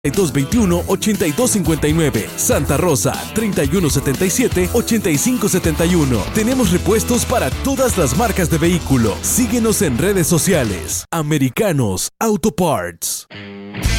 3221-8259. Santa Rosa, 3177-8571. Tenemos repuestos para todas las marcas de vehículo. Síguenos en redes sociales. Americanos Auto Parts.